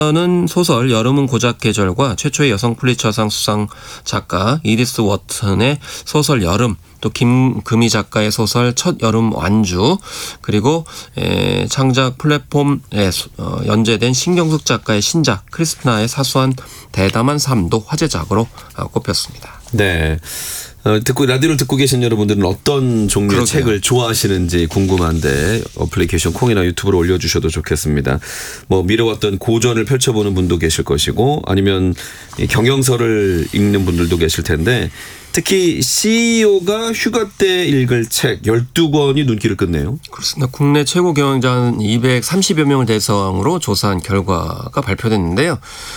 는 소설 여름은 고작 계절과 최초의 여성 플리처상 수상 작가 이디스 워튼의 소설 여름, 또 김금희 작가의 소설 첫 여름 완주, 그리고 창작 플랫폼에 연재된 신경숙 작가의 신작 크리스티나의 사소한 대담한 삶도 화제작으로 꼽혔습니다. 네. 라디오를 듣고 계신 여러분들은 어떤 종류의 책을 좋아하시는지 궁금한데 어플리케이션 콩이나 유튜브로 올려주셔도 좋겠습니다. 뭐 미뤄왔던 고전을 펼쳐보는 분도 계실 것이고 아니면 경영서를 읽는 분들도 계실 텐데 특히 CEO가 휴가 때 읽을 책 12권이 눈길을 끄네요. 그렇습니다. 국내 최고 경영자 230여 명을 대상으로 조사한 결과가 발표됐는데요.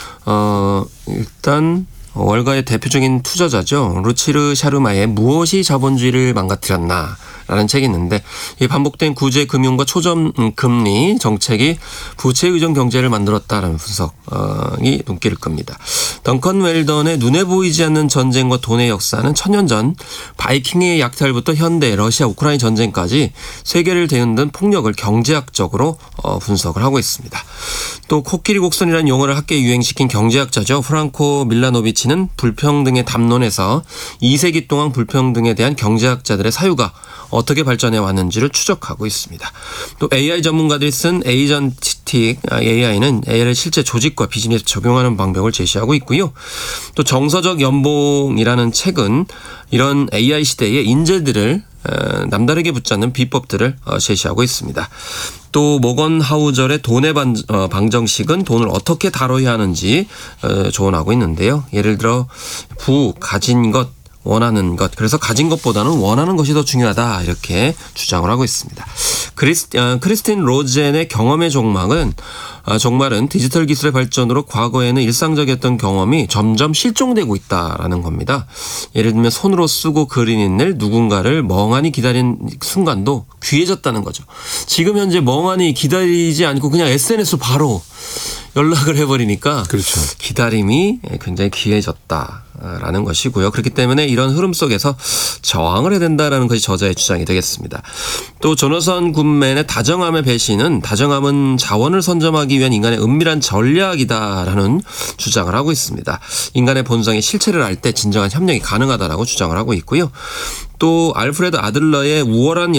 일단 월가의 대표적인 투자자죠. 루치르 샤르마의 무엇이 자본주의를 망가뜨렸나 라는 책이 있는데 이 반복된 구제 금융과 초점 금리 정책이 부채 의존 경제를 만들었다라는 분석이 눈길을 끕니다. 덩컨 웰던의 눈에 보이지 않는 전쟁과 돈의 역사는 천년 전 바이킹의 약탈부터 현대 러시아 우크라이나 전쟁까지 세계를 뒤흔든 폭력을 경제학적으로 분석을 하고 있습니다. 또 코끼리 곡선이라는 용어를 학계에 유행시킨 경제학자죠. 프랑코 밀라노비치는 불평등의 담론에서 2세기 동안 불평등에 대한 경제학자들의 사유가 어떻게 발전해 왔는지를 추적하고 있습니다. 또 AI 전문가들이 쓴 에이전틱 AI는 AI를 실제 조직과 비즈니스에 적용하는 방법을 제시하고 있고요. 또 정서적 연봉이라는 책은 이런 AI 시대의 인재들을 남다르게 붙잡는 비법들을 제시하고 있습니다. 또 모건 하우절의 돈의 방정식은 돈을 어떻게 다뤄야 하는지 조언하고 있는데요. 예를 들어 가진 것, 원하는 것, 그래서 가진 것보다는 원하는 것이 더 중요하다 이렇게 주장을 하고 있습니다. 크리스틴 로젠의 경험의 종말은 디지털 기술의 발전으로 과거에는 일상적이었던 경험이 점점 실종되고 있다라는 겁니다. 예를 들면 손으로 쓰고 그리는 일, 누군가를 멍하니 기다린 순간도 귀해졌다는 거죠. 지금 현재 멍하니 기다리지 않고 그냥 SNS로 바로 연락을 해버리니까 그렇죠. 기다림이 굉장히 귀해졌다라는 것이고요. 그렇기 때문에 이런 흐름 속에서 저항을 해야 된다라는 것이 저자의 주장이 되겠습니다. 또 조너선 굿맨의 다정함의 배신은 다정함은 자원을 선점하기 위한 인간의 은밀한 전략이다라는 주장을 하고 있습니다. 인간의 본성의 실체를 알 때 진정한 협력이 가능하다라고 주장을 하고 있고요. 또 알프레드 아들러의 우월한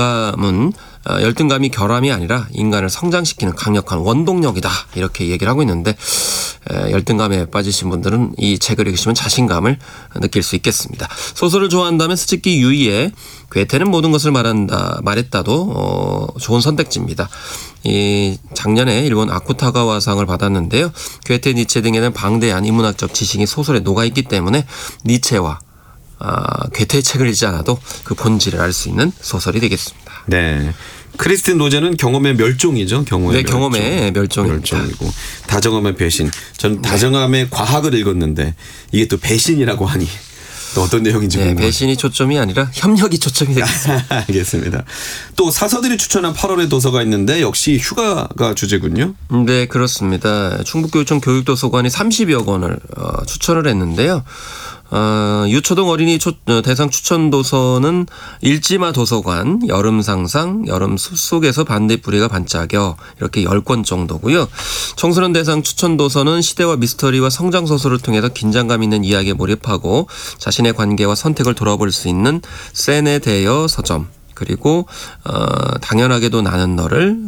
열등감이 결함이 아니라 인간을 성장시키는 강력한 원동력이다 이렇게 얘기를 하고 있는데 열등감에 빠지신 분들은 이 책을 읽으시면 자신감을 느낄 수 있겠습니다. 소설을 좋아한다면 스즈키 유이의 괴테는 모든 것을 말했다도 좋은 선택지입니다. 작년에 일본 아쿠타가와상을 받았는데요. 괴테, 니체 등에 대한 방대한 인문학적 지식이 소설에 녹아있기 때문에 니체와 괴테의 책을 읽지 않아도 그 본질을 알 수 있는 소설이 되겠습니다. 네. 크리스틴 로젠은 경험의 멸종이죠. 경험의 멸종입니다. 멸종이고 다정함의 배신. 저는 다정함의 과학을 읽었는데 이게 또 배신이라고 하니 또 어떤 내용인지 궁금해요. 배신이 초점이 아니라 협력이 초점이 되겠습니다. 알겠습니다. 또 사서들이 추천한 8월의 도서가 있는데 역시 휴가가 주제군요. 네, 그렇습니다. 충북교육청 교육도서관이 30여 권을 추천을 했는데요. 유초등 어린이 대상 추천 도서는 읽지마 도서관, 여름 상상, 여름 숲속에서 반딧불이가 반짝여 이렇게 10권 정도고요. 청소년 대상 추천 도서는 시대와 미스터리와 성장 소설을 통해서 긴장감 있는 이야기에 몰입하고 자신의 관계와 선택을 돌아볼 수 있는 세네 대여 서점, 그리고 당연하게도 나는 너를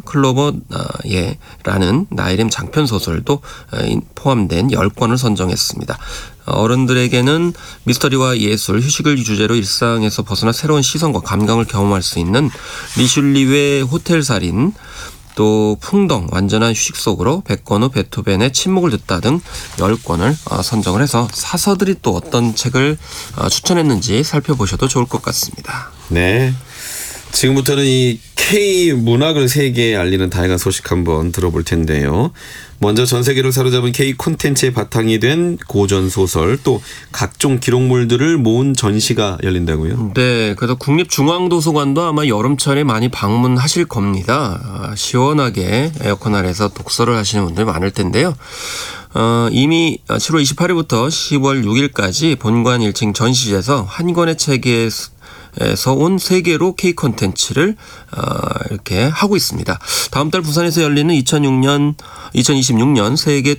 클로버예라는 나이림 장편 소설도 포함된 10권을 선정했습니다. 어른들에게는 미스터리와 예술, 휴식을 주제로 일상에서 벗어나 새로운 시선과 감각을 경험할 수 있는 리슐리의 호텔살인, 또 풍덩, 완전한 휴식 속으로 백건우 베토벤의 침묵을 듣다 등 10권을 선정을 해서 사서들이 또 어떤 책을 추천했는지 살펴보셔도 좋을 것 같습니다. 네. 지금부터는 이 K-문학을 세계에 알리는 다양한 소식 한번 들어볼 텐데요. 먼저 전 세계를 사로잡은 K-콘텐츠의 바탕이 된 고전소설 또 각종 기록물들을 모은 전시가 열린다고요? 네. 그래서 국립중앙도서관도 아마 여름철에 많이 방문하실 겁니다. 시원하게 에어컨 아래서 독서를 하시는 분들이 많을 텐데요. 이미 7월 28일부터 10월 6일까지 본관 1층 전시실에서 한 권의 책에 에서 온 세계로 K 콘텐츠를 이렇게 하고 있습니다. 다음 달 부산에서 열리는 2026년 세계